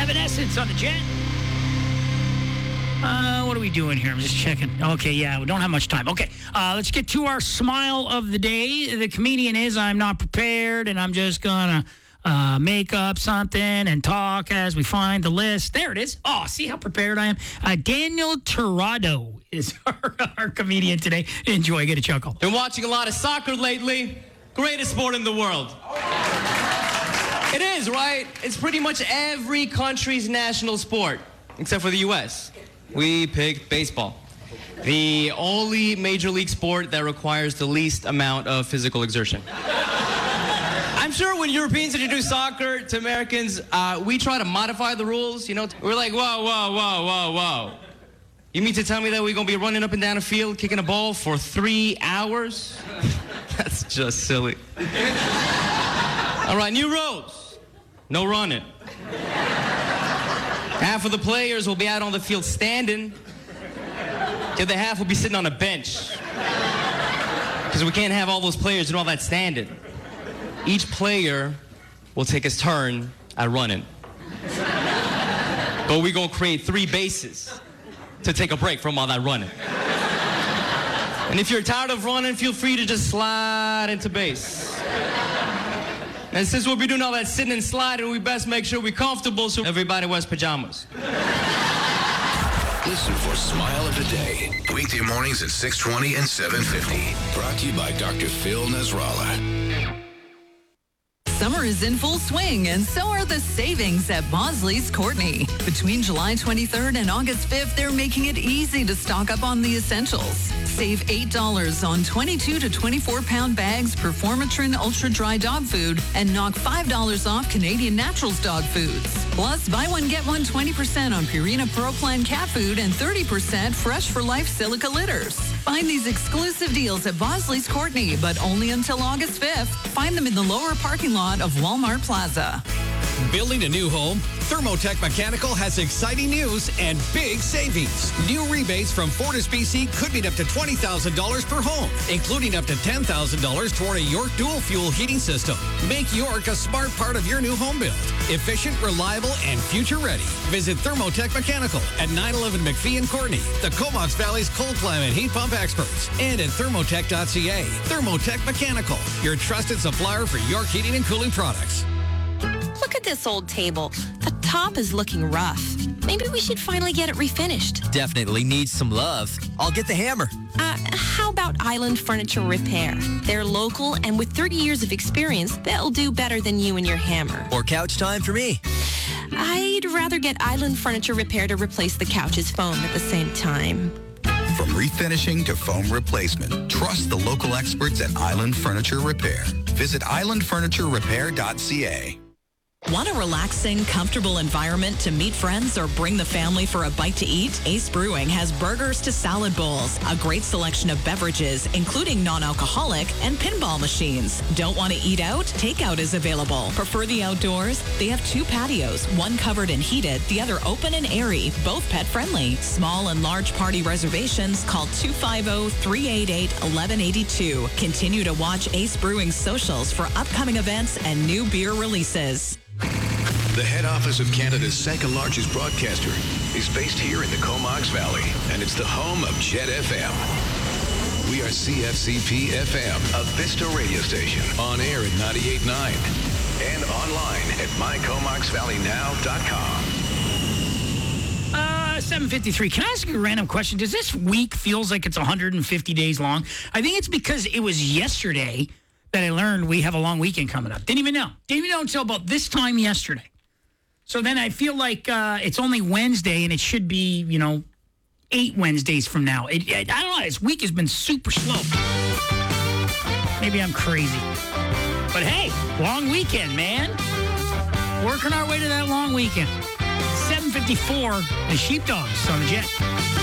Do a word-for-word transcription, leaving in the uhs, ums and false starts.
Evanescence on the Jet. Uh, what are we doing here? I'm just checking. Okay, yeah, we don't have much time. Okay, uh, let's get to our smile of the day. The comedian is I'm not prepared, and I'm just gonna uh, make up something and talk as we find the list. There it is. Oh, see how prepared I am? Uh, Daniel Tirado is our, our comedian today. Enjoy, get a chuckle. Been watching a lot of soccer lately. Greatest sport in the world. It is, right? It's pretty much every country's national sport, except for the U S We picked baseball. The only major league sport that requires the least amount of physical exertion. I'm sure when Europeans introduce soccer to Americans, uh, we try to modify the rules, you know? We're like, whoa, whoa, whoa, whoa, whoa. You mean to tell me that we're going to be running up and down a field, kicking a ball for three hours? That's just silly. All right, new rules. No running. Half of the players will be out on the field standing. The other half will be sitting on a bench. Because we can't have all those players and all that standing. Each player will take his turn at running. But we're going to create three bases to take a break from all that running. And if you're tired of running, feel free to just slide into base. And since we'll be doing all that sitting and sliding, we best make sure we're comfortable so everybody wears pajamas. Listen for Smile of the Day. Weekday mornings at six twenty and seven fifty. Brought to you by Doctor Phil Nasrallah. Summer is in full swing, and so are the savings at Bosley's Courtney. Between July twenty-third and August fifth, they're making it easy to stock up on the essentials. Save eight dollars on twenty-two to twenty-four pound bags, Performatrin Ultra Dry dog food, and knock five dollars off Canadian Naturals dog foods. Plus, buy one, get one twenty percent on Purina Pro Plan cat food and thirty percent Fresh for Life silica litters. Find these exclusive deals at Bosley's Courtney, but only until August fifth. Find them in the lower parking lot of Walmart Plaza. Building a new home? Thermotech Mechanical has exciting news and big savings. New rebates from Fortis B C could mean up to twenty thousand dollars per home, including up to ten thousand dollars toward a York dual fuel heating system. Make York a smart part of your new home build. Efficient, reliable, and future ready. Visit Thermotech Mechanical at nine eleven McPhee and Courtney, the Comox Valley's cold climate heat pump experts, and at thermotech dot c a. Thermotech Mechanical, your trusted supplier for York heating and cooling products. Look at this old table. The top is looking rough. Maybe we should finally get it refinished. Definitely needs some love. I'll get the hammer. Uh, how about Island Furniture Repair? They're local, and with thirty years of experience, they'll do better than you and your hammer. Or couch time for me. I'd rather get Island Furniture Repair to replace the couch's foam at the same time. From refinishing to foam replacement, trust the local experts at Island Furniture Repair. Visit island furniture repair dot c a. Want a relaxing, comfortable environment to meet friends or bring the family for a bite to eat? Ace Brewing has burgers to salad bowls, a great selection of beverages, including non-alcoholic, and pinball machines. Don't want to eat out? Takeout is available. Prefer the outdoors? They have two patios, one covered and heated, the other open and airy, both pet-friendly. Small and large party reservations, call two five zero, three eight eight, one one eight two. Continue to watch Ace Brewing's socials for upcoming events and new beer releases. The head office of Canada's second largest broadcaster is based here in the Comox Valley, and it's the home of Jet F M. We are C F C P F M, a Vista radio station, on air at ninety-eight point nine and online at my comox valley now dot com. Uh, seven fifty-three. Can I ask you a random question? Does this week feels like it's one hundred fifty days long? I think it's because it was yesterday that I learned we have a long weekend coming up. Didn't even know. Didn't even know until about this time yesterday. So then I feel like uh, it's only Wednesday, and it should be, you know, eight Wednesdays from now. It, I don't know. This week has been super slow. Maybe I'm crazy. But hey, long weekend, man. Working our way to that long weekend. seven fifty-four, the Sheepdogs on the Jet.